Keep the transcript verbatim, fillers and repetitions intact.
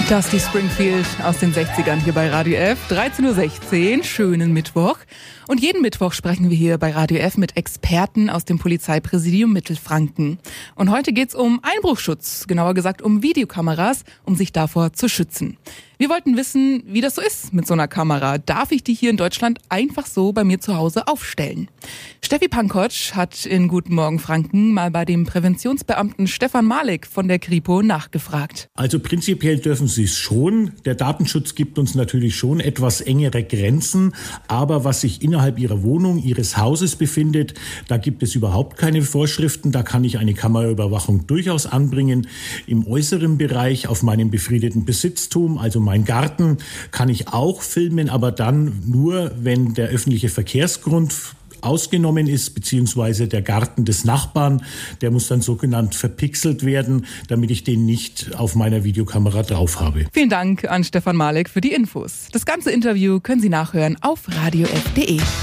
Dusty Springfield aus den sechzigern hier bei Radio F. dreizehn Uhr sechzehn, schönen Mittwoch. Und jeden Mittwoch sprechen wir hier bei Radio F mit Experten aus dem Polizeipräsidium Mittelfranken. Und heute geht's um Einbruchschutz, genauer gesagt um Videokameras, um sich davor zu schützen. Wir wollten wissen, wie das so ist mit so einer Kamera. Darf ich die hier in Deutschland einfach so bei mir zu Hause aufstellen? Steffi Pankotsch hat in Guten Morgen Franken mal bei dem Präventionsbeamten Stefan Malek von der Kripo nachgefragt. Also prinzipiell dürfen Sie es schon. Der Datenschutz gibt uns natürlich schon etwas engere Grenzen. Aber was sich innerhalb Ihrer Wohnung, Ihres Hauses befindet, da gibt es überhaupt keine Vorschriften. Da kann ich eine Kameraüberwachung durchaus anbringen. Im äußeren Bereich auf meinem befriedeten Besitztum, also mein Garten, kann ich auch filmen, aber dann nur, wenn der öffentliche Verkehrsgrund ausgenommen ist, beziehungsweise der Garten des Nachbarn, der muss dann sogenannt verpixelt werden, damit ich den nicht auf meiner Videokamera drauf habe. Vielen Dank an Stefan Malek für die Infos. Das ganze Interview können Sie nachhören auf radio f punkt de.